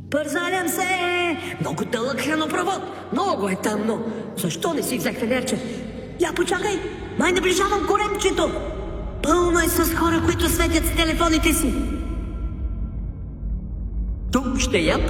Бързалям се! Много дълъг хранопровод. Много е тъмно. Защо не си взех фенерче? Я почакай! Май наближавам коремчето! Пълно е с хора, които светят с телефоните си. Тук ще я